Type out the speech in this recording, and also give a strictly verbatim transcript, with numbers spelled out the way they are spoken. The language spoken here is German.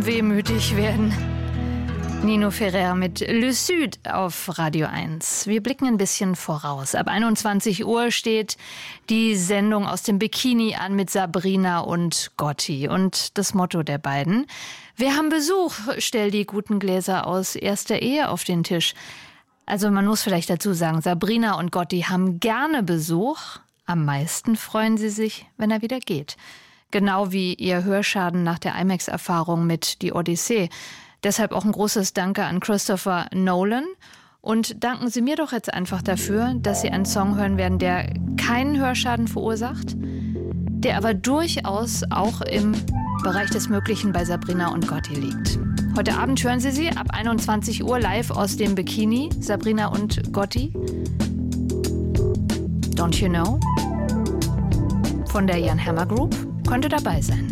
langsam wehmütig werden. Nino Ferrer mit Le Sud auf Radio eins. Wir blicken ein bisschen voraus. Ab einundzwanzig Uhr steht die Sendung aus dem Bikini an mit Sabrina und Gotti. Und das Motto der beiden: Wir haben Besuch, stell die guten Gläser aus erster Ehe auf den Tisch. Also man muss vielleicht dazu sagen, Sabrina und Gotti haben gerne Besuch. Am meisten freuen sie sich, wenn er wieder geht. Genau wie ihr Hörschaden nach der IMAX-Erfahrung mit Die Odyssee. Deshalb auch ein großes Danke an Christopher Nolan. Und danken Sie mir doch jetzt einfach dafür, dass Sie einen Song hören werden, der keinen Hörschaden verursacht, der aber durchaus auch im Bereich des Möglichen bei Sabrina und Gotti liegt. Heute Abend hören Sie sie ab einundzwanzig Uhr live aus dem Bikini, Sabrina und Gotti. Don't You Know? Von der Jan Hammer Group könnte dabei sein.